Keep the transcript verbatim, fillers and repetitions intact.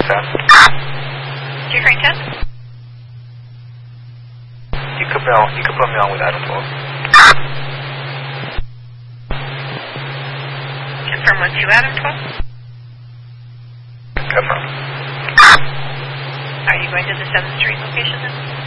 ten. Two Frank ten? You could, me on, you could put me on with Adam twelve. Confirm with two Adam twelve? Confirm. Are you going to the seventh Street location then?